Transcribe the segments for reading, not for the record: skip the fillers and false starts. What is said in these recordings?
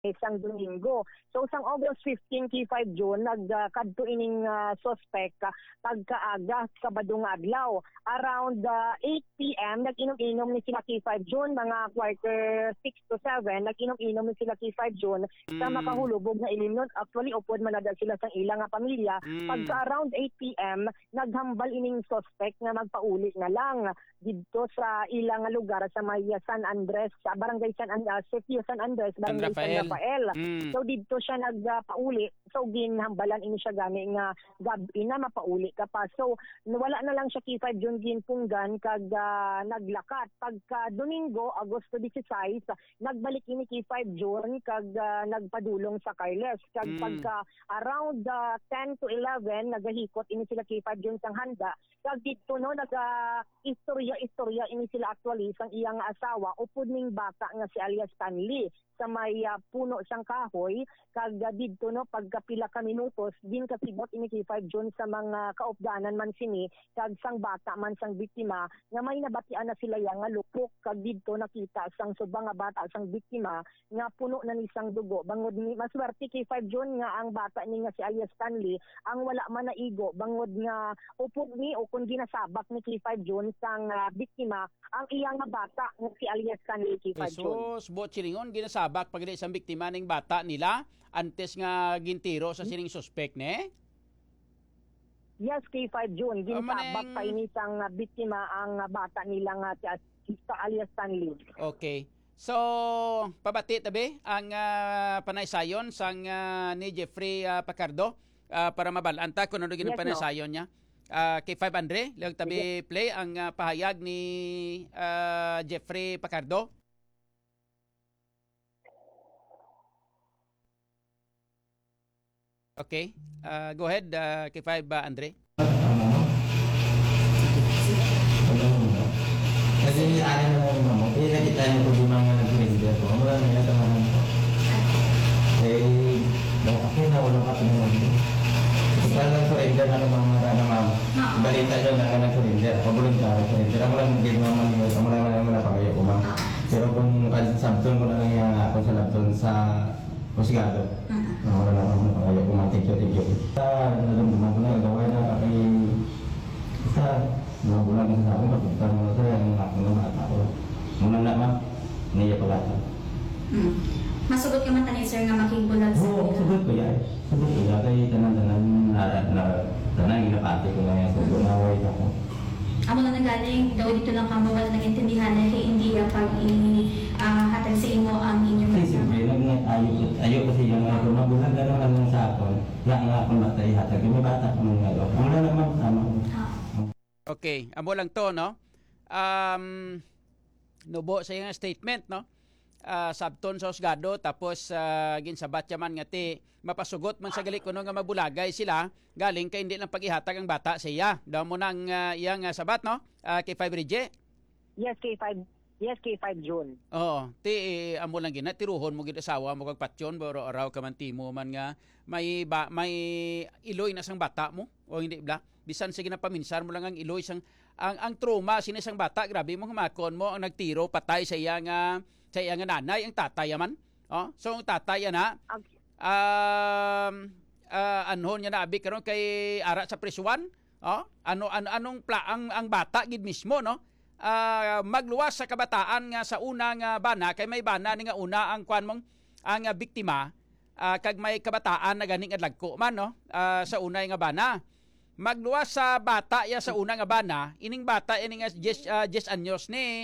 isang Domingo. So sang August 15 kay 5 June nagkadto ining suspect pagkaaga Sabadong adlaw around 8 PM nag-inom-inom ni sila kay 5 June mga quarter 6 to 7 nag-inom-inom ni sila kay 5 June sa makahulubog na ilimnon. Actually upod man na sila sang ilang pamilya. Pagka around 8 PM naghambal ining suspect nga magpauli na lang dito sa ilang lugar sa may San Andres sa barangay San Andres, City of San Andres, barangay San Rafael. So dito siya nagpauli. So ginhambalan ini siya gani nga gabi na mapauli ka pa. So wala na lang siya kay 5 June ginpunggan kag naglakat. Pagka Domingo, Agosto 16, nagbalik ini kay 5 June kag nagpadulong sa Carles. Kag pagka around 10 to 11 nagahikot ini sila kay 5 June sang handa. Kag dito no istorya ini sila actually sang iyang asawa upod ning bata nga si alias Stanley sa may puno sang kahoy kag didto no pagkapila ka minutos din kasibot ini kay 5 June sa mga kaupdanan man sini kag sang bata man sang biktima nga may nabatian na sila yang nga lupok kag didto nakita sang subang nga bata sang biktima nga puno na ni sang dugo bangod ni maswerte kay 5 June nga ang bata ni nga si alias Stanley ang wala man naigo bangod nga upod ni o kun ginasabak ni kay 5 June sang biktima ang iyang nga bata nga si alias Stanley kay 5 June. Jesus, buot silingon ginasabak pag isang biktima ning bata nila antes nga gintiro sa sining suspect ne? Yes, kay 5 June ginasabak pa ini sang biktima ang bata nila nga si alias Stanley. Okay. So, pabati tabi ang panaysayon sang ni Jeffrey Pacardo para mabalanta kung ano gin panaysayon niya. Kay 5 Andre, lang tabi play ang pahayag ni Jeffrey Pacardo. Okay. Go ahead kay 5 Andre. Kasi ano naman mo, nakita niyo po yung mga nag-render ko. Mula na yung tamahan ko. Okay na, walang katungan ko. Kaya nag-surrender na ng mga naman. Balita nyo na nag-surrender. Pabulong ka, nag-surrender. Ako lang ginawa man yun. Ako lang napakayo ko ma. Pero kung sabton ko na lang yung ako sa labton sa Pusigado. Ako lang napakayo ko ma. Thank you. Nadumduman ko na, gawin na kay isa. Mga bulan na sa akin, magpunta mo sa yung aking bata ko. Muna na ma'am, niya pala ito. Masugot ka man tanin sir nga makingbulag sa Oo, sugot ko yan. Sugot ko yan. Kaya tanan-tanan na ginapati ko na yan. Sugot na away ako. Amo na nagaling, daw dito lang kamo wala nang intindihan na kay hindi pag hatag sa imo ang inyong Kasi siyempre, ayaw kasi yung mga bulan gano'n lang sa akin. Lang nga akong matay hatag. Yung bata ko nung nga. Mula naman tama. Okay, amo lang to no. Nubo sa iyang statement no. Sabton sa Husgado tapos ginsabat man nga ti mapasugot man sa gali kuno nga mabulagay sila galing kay hindi lang paghihatag ang bata sa iya. Daw mo nang iyang sabat no. Kay 5 Rije. Yes, kay 5 June. Oo, amo lang gina tiruhon mo gid asawa mo kag patyon boro araw ka man timo man nga may iloy na sang bata mo o hindi bla. Bisan sige na paminsan mo lang ang iloy sang ang trauma sinisang bata grabe mo humakon mo ang nagtiro patay sa iya nga nanay ang tatay man. Oh, so ang tatay na anhon niya na abi karon kay ara sa prisuan. Oh, anong ang bata gid mismo no. Magluwas sa kabataan nga sa unang bana kay may bana ni nga una ang kwan mong ang biktima kag may kabataan na ganing adlagko man no sa unay nga bana. Magluwas sa bata ya sa unang nga bana ining bata ini nga 10 anyos ni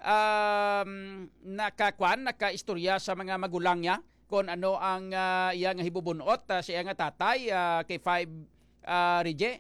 nakaistorya sa mga magulang niya kung ano ang iya nga hibubunot sa iya nga tatay kay 5 Rije.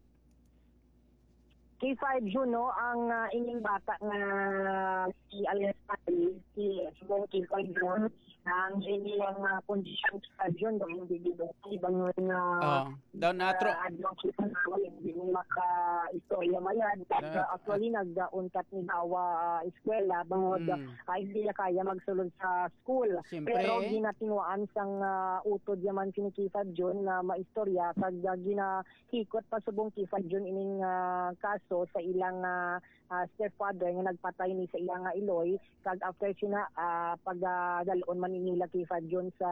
Kay 5 June no ang ining bata nga si alias Stanley si Kay 5 June ang ilang kondisyon sa June daw hindi dito ibang nga daw na hindi maka-istorya mayad actually nag-untat ni Hawa eskwela bangod hindi na kaya magsulod sa school. Siyempre. Pero ginatinwaan sang utod yaman si Kay 5 June na maistorya kag ginahikot pa subong Kay 5 June ining kaso sa ilang stepfather nga nagpatay ni sa ilang iloy kag after sina pagdalon man Manila K5 John sa